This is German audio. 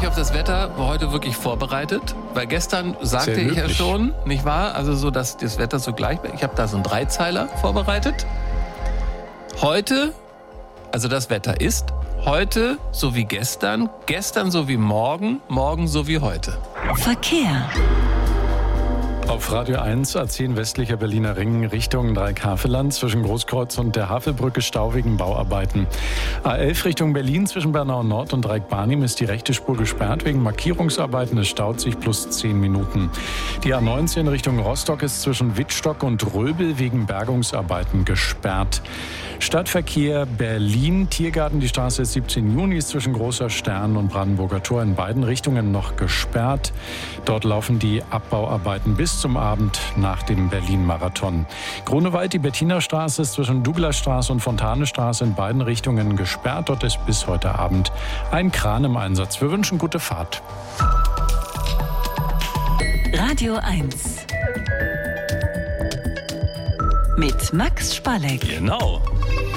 mich auf das Wetter heute wirklich vorbereitet, weil gestern sagte ich ja schon, nicht wahr? Also so, dass das Wetter so gleich bleibt. Ich habe da so einen Dreizeiler vorbereitet. Heute, also das Wetter ist heute so wie gestern, gestern so wie morgen, morgen so wie heute. Verkehr. Auf Radio 1 A10 westlicher Berliner Ring Richtung Dreieckhaveland zwischen Großkreuz und der Havelbrücke Stau wegen Bauarbeiten. A11 Richtung Berlin zwischen Bernau Nord und Dreieck-Barnim ist die rechte Spur gesperrt wegen Markierungsarbeiten. Es staut sich plus 10 Minuten. Die A19 Richtung Rostock ist zwischen Wittstock und Röbel wegen Bergungsarbeiten gesperrt. Stadtverkehr Berlin, Tiergarten, die Straße des 17. Juni ist zwischen Großer Stern und Brandenburger Tor in beiden Richtungen noch gesperrt. Dort laufen die Abbauarbeiten bis zum Abend nach dem Berlin-Marathon. Grunewald, die Bettiner-Straße ist zwischen Douglasstraße und Fontanestraße in beiden Richtungen gesperrt. Dort ist bis heute Abend ein Kran im Einsatz. Wir wünschen gute Fahrt. Radio 1 mit Max Spalleck. Genau.